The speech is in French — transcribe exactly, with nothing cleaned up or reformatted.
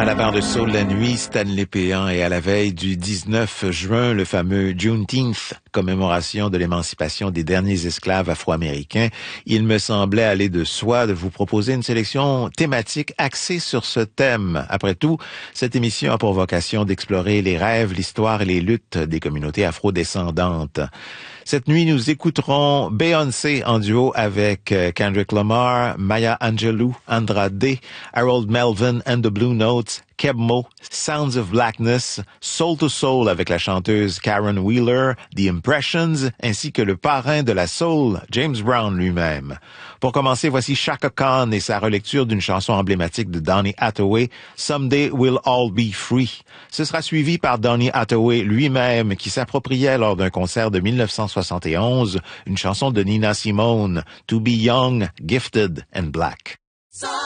À la barre de Soul la nuit, Stanley Péan, et à la veille du dix-neuf juin, le fameux Juneteenth, commémoration de l'émancipation des derniers esclaves afro-américains, il me semblait aller de soi de vous proposer une sélection thématique axée sur ce thème. Après tout, cette émission a pour vocation d'explorer les rêves, l'histoire et les luttes des communautés afro-descendantes. Cette nuit, nous écouterons Beyoncé en duo avec Kendrick Lamar, Maya Angelou, Andrade, Harold Melvin and the Blue Notes, Keb Mo, Sounds of Blackness, Soul to Soul avec la chanteuse Karen Wheeler, The Impressions, ainsi que le parrain de la soul, James Brown lui-même. Pour commencer, voici Chaka Khan et sa relecture d'une chanson emblématique de Donny Hathaway, Someday We'll All Be Free. Ce sera suivi par Donny Hathaway lui-même qui s'appropriait lors d'un concert de dix-neuf cent soixante et onze une chanson de Nina Simone, To Be Young, Gifted and Black.